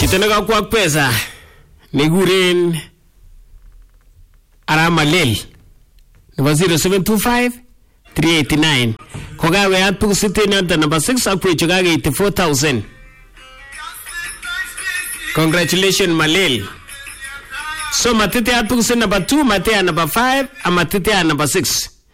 Chitana kwa pesa niguren Aramalel number 0725 389 kogawe atu sitini anta number 6 akwecho kage 84,000. Congratulations Malel. So matete atu number 2 matea number 5 amatete number 6